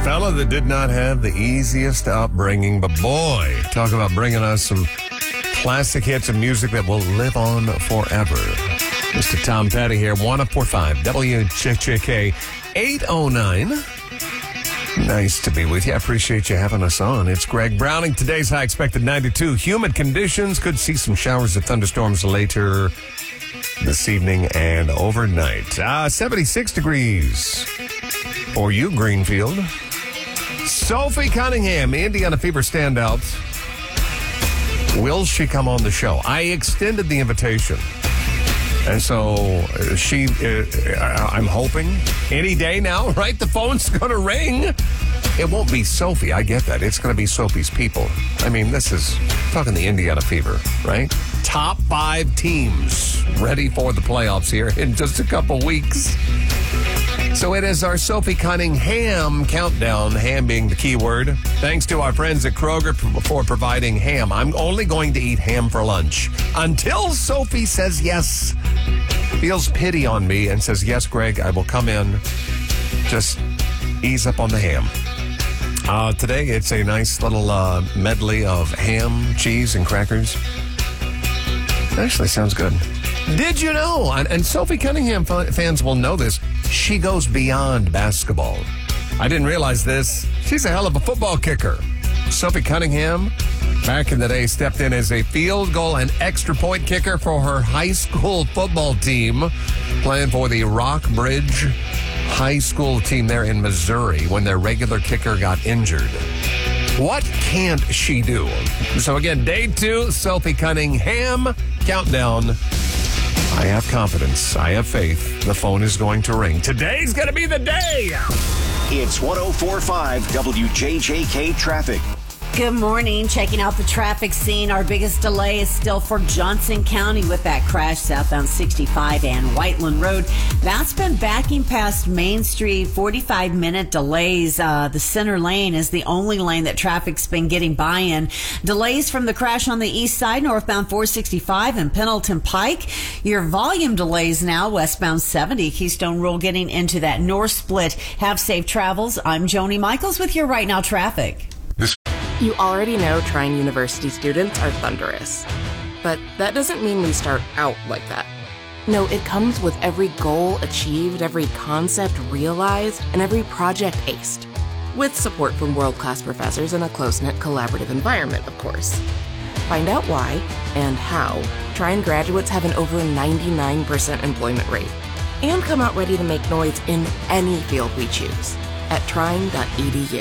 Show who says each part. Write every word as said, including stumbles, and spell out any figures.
Speaker 1: fella that did not have the easiest upbringing, but boy, talk about bringing us some classic hits of music that will live on forever. Mister Tom Petty here, one oh four point five W J J K eight oh nine. Nice to be with you. I appreciate you having us on. It's Greg Browning. Today's high expected ninety-two. Humid conditions. Could see some showers of thunderstorms later this evening and overnight. Uh, seventy-six degrees for you, Greenfield. Sophie Cunningham, Indiana Fever standout. Will she come on the show? I extended the invitation. And so uh, she, uh, I'm hoping any day now, right? The phone's going to ring. It won't be Sophie. I get that. It's going to be Sophie's people. I mean, this is talking the Indiana Fever, right? Top five teams ready for the playoffs here in just a couple weeks. So it is our Sophie Cunningham countdown, ham being the key word. Thanks to our friends at Kroger for providing ham. I'm only going to eat ham for lunch until Sophie says yes. Feels pity on me and says, yes, Greg, I will come in. Just ease up on the ham. Uh, today, it's a nice little uh, medley of ham, cheese, and crackers. Actually sounds good. Did you know, and, and Sophie Cunningham fans will know this, she goes beyond basketball. I didn't realize this. She's a hell of a football kicker. Sophie Cunningham, back in the day, stepped in as a field goal and extra point kicker for her high school football team, playing for the Rockbridge High School team there in Missouri when their regular kicker got injured. What can't she do? So again, day two, Sophie Cunningham countdown. I have confidence. I have faith. The phone is going to ring. Today's going to be the day.
Speaker 2: It's one oh four point five W J J K traffic.
Speaker 3: Good morning. Checking out the traffic scene. Our biggest delay is still for Johnson County with that crash southbound sixty-five and Whiteland Road. That's been backing past Main Street. forty-five minute delays. Uh, the center lane is the only lane that traffic's been getting by in. Delays from the crash on the east side, northbound four sixty-five and Pendleton Pike. Your volume delays now, westbound seventy, Keystone Rule getting into that north split. Have safe travels. I'm Joni Michaels with your Right Now traffic.
Speaker 4: You already know Trine University students are thunderous. But that doesn't mean we start out like that. No, it comes with every goal achieved, every concept realized, and every project aced. With support from world-class professors in a close-knit collaborative environment, of course. Find out why and how Trine graduates have an over ninety-nine percent employment rate. And come out ready to make noise in any field we choose at trine dot e d u.